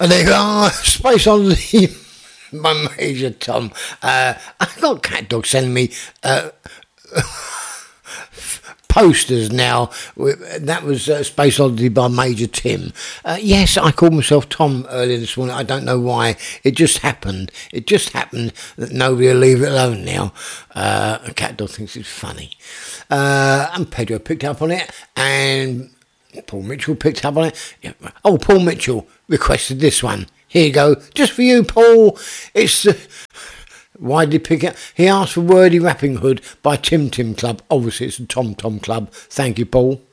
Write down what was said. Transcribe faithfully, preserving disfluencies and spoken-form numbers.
And they go, oh, Space Oddity by Major Tom. Uh, I've got cat dog sending me uh, posters now. That was uh, Space Oddity by Major Tim. Uh, yes, I called myself Tom earlier this morning. I don't know why. It just happened. It just happened that nobody will leave it alone now. Uh, a cat dog thinks it's funny. Uh, and Pedro picked up on it, and Paul Mitchell picked up on it. Yeah. Oh, Paul Mitchell requested this one. Here you go. Just for you, Paul. It's... Uh, why did he pick it? He asked for Wordy Rapping Hood by Tim Tim Club. Obviously, it's a Tom Tom Club. Thank you, Paul.